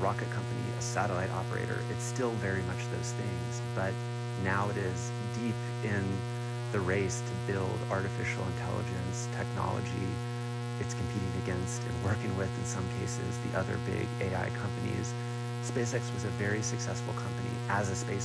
rocket company, a satellite operator. It's still very much those things, but now it is deep in the race to build artificial intelligence technology. It's competing against and working with, in some cases, the other big AI companies. SpaceX was a very successful company as a space